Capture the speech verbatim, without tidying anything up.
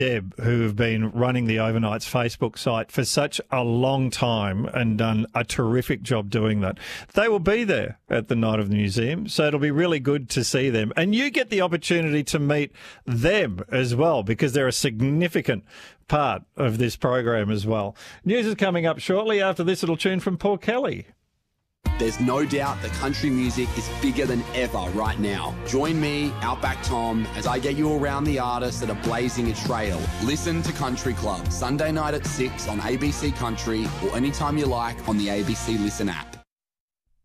Deb, who have been running the Overnights Facebook site for such a long time and done a terrific job doing that. They will be there at the Night of the Museum, so it'll be really good to see them. And you get the opportunity to meet them as well, because they're a significant part of this program as well. News is coming up shortly. After this little tune from Paul Kelly. There's no doubt that country music is bigger than ever right now. Join me, Outback Tom, as I get you around the artists that are blazing a trail. Listen to Country Club, Sunday night at six on A B C Country, or anytime you like on the A B C Listen app.